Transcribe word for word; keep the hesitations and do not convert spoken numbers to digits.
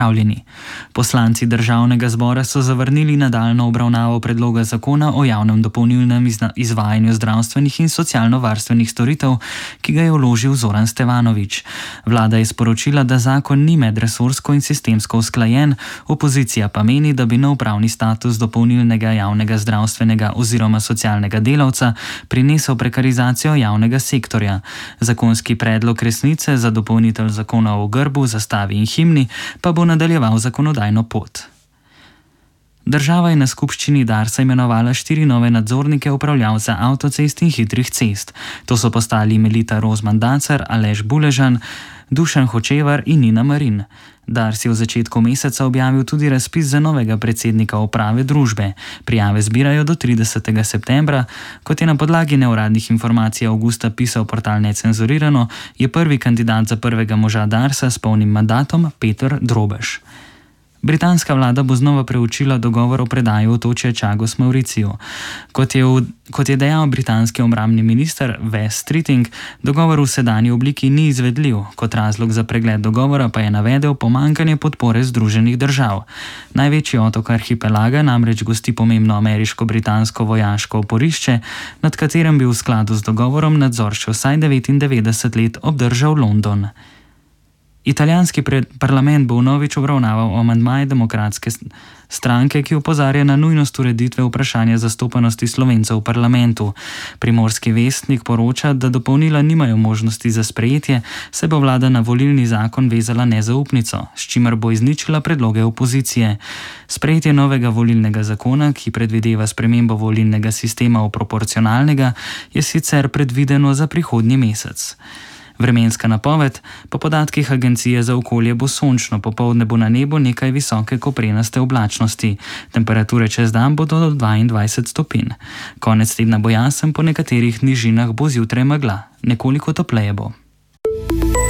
Poslanci državnega zbora so zavrnili nadaljnjo obravnavo predloga zakona o javnem dopolnilnem izvajanju zdravstvenih in socialno-varstvenih storitev, ki ga je vložil Zoran Stevanović. Vlada je sporočila, da zakon ni medresorsko in sistemsko usklajen, opozicija pa meni, da bi nov pravni status dopolnilnega javnega zdravstvenega oziroma socialnega delavca prinesel prekarizacijo javnega sektorja. Zakonski predlog resnice za dopolnitev zakona o grbu, zastavi in himni pa bo nadaljeval zakonodajno pot. Država je na skupščini Darsa imenovala štiri nove nadzornike upravljavca avtocest in hitrih cest. To so postali Melita Rozman-Dacar, Aleš Buležan, Dušan Hočevar in Nina Marin. Dars je v začetku meseca objavil tudi razpis za novega predsednika uprave družbe. Prijave zbirajo do tridesetega septembra. Kot je na podlagi neuradnih informacij avgusta pisal portal Necenzurirano, je prvi kandidat za prvega moža Darsa s polnim mandatom Peter Drobež. Britanska vlada bo znova preučila dogovor o predaji otočja Chagos Mauriciju. Kot je, v, kot je dejal britanski obrambni minister Wes Streeting, dogovor v sedanji obliki ni izvedljiv. Kot razlog za pregled dogovora pa je navedel pomanjkanje podpore Združenih držav. Največji otok arhipelaga namreč gosti pomembno ameriško-britansko vojaško oporišče, nad katerem bi v skladu z dogovorom nadzor še vsaj devetindevetdeset let obdržal London. Italijanski parlament bo vnovič obravnaval amandmaje demokratske stranke, ki opozarja na nujnost ureditve vprašanja zastopanosti Slovencev v parlamentu. Primorski vestnik poroča, da dopolnila nimajo možnosti za sprejetje, se bo vlada na volilni zakon vezala nezaupnico, s čimer bo izničila predloge opozicije. Sprejetje novega volilnega zakona, ki predvideva spremembo volilnega sistema v proporcionalnega, je sicer predvideno za prihodnji mesec. Vremenska napoved: po podatkih Agencije za okolje bo sončno, popoldne bo na nebu nekaj visoke koprenaste oblačnosti. Temperature čez dan bodo do dvaindvajset stopinj. Konec tedna bo jasen, po nekaterih nižinah bo zjutraj megla, nekoliko topleje bo.